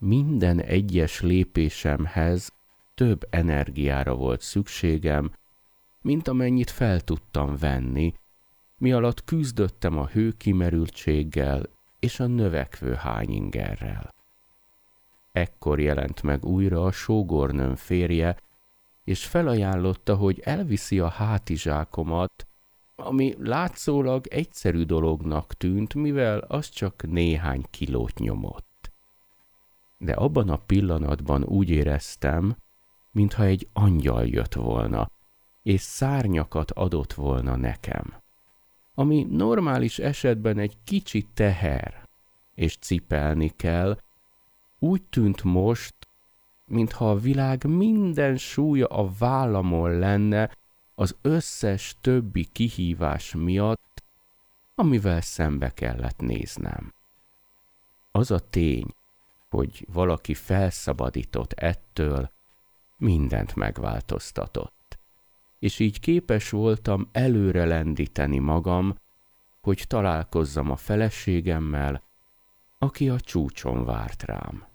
minden egyes lépésemhez több energiára volt szükségem, mint amennyit fel tudtam venni, mi alatt küzdöttem a hőkimerültséggel és a növekvő hányingerrel. Ekkor jelent meg újra a sógornőm férje, és felajánlotta, hogy elviszi a hátizsákomat, ami látszólag egyszerű dolognak tűnt, mivel az csak néhány kilót nyomott. De abban a pillanatban úgy éreztem, mintha egy angyal jött volna, és szárnyakat adott volna nekem, ami normális esetben egy kicsi teher, és cipelni kell, úgy tűnt most, mintha a világ minden súlya a vállamon lenne az összes többi kihívás miatt, amivel szembe kellett néznem. Az a tény, hogy valaki felszabadított ettől, mindent megváltoztatott, és így képes voltam előre lendíteni magam, hogy találkozzam a feleségemmel, aki a csúcson várt rám.